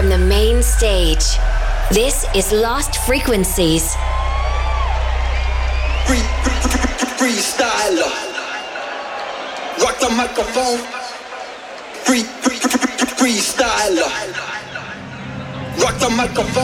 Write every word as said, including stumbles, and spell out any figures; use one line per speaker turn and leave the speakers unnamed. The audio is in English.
from the main stage. This is Lost Frequencies.
Free, free, free, freestyler. Rock the microphone. Free, free, free, freestyler. Rock the microphone.